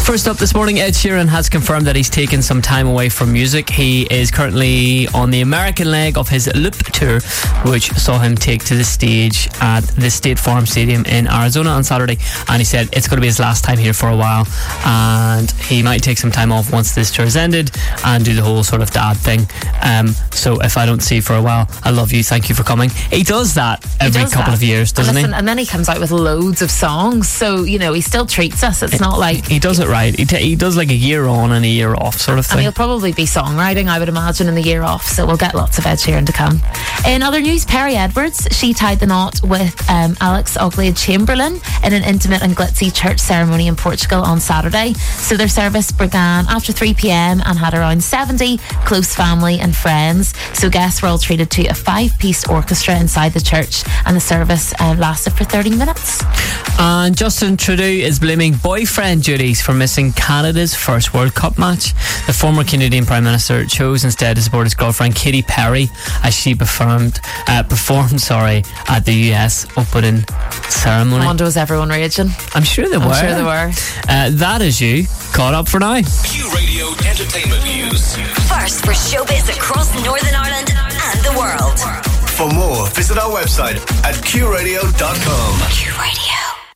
First up this morning, Ed Sheeran has confirmed that he's taken some time away from music. He is currently on the American leg of his Loop tour, which saw him take to the stage at the State Farm Stadium in Arizona on Saturday. And he said it's going to be his last time here for a while, and he might take some time off once this tour is ended and do the whole sort of dad thing. So if I don't see you for a while, I love you, thank you for coming. He does that every couple of years, doesn't he? And then he comes out with loads of songs, so you know he still treats us. It's not like he does it right. He does like a year on and a year off sort of thing. And he'll probably be songwriting, I would imagine, in the year off, so we'll get lots of Ed Sheeran to come. In other news, Perry Edwards, she tied the knot with Alex Oxlade-Chamberlain in an intimate and glitzy church ceremony in Portugal on Saturday. So their service began after 3 p.m. and had around 70 close family and friends. So guests were all treated to a 5-piece orchestra inside the church, and the service lasted for 30 minutes. And Justin Trudeau is blaming boyfriend duties for missing Canada's first World Cup match. The former Canadian Prime Minister chose instead to support his girlfriend Katy Perry as she performed at the US opening ceremony. I wonder, was everyone raging? I'm sure they were. That is you caught up for now. Q Radio Entertainment News. First for showbiz across Northern Ireland and the world. For more, visit our website at qradio.com. Q Radio.